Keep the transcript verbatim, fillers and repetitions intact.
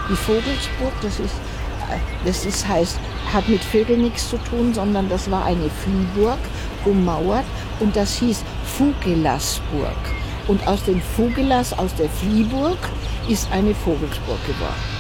Die Vogelsburg, das ist, äh, das ist, heißt, hat mit Vögeln nichts zu tun, sondern das war eine Viehburg, ummauert, und das hieß Fugelasburg. Und aus den Fugelas, aus der Viehburg, ist eine Vogelsburg geworden.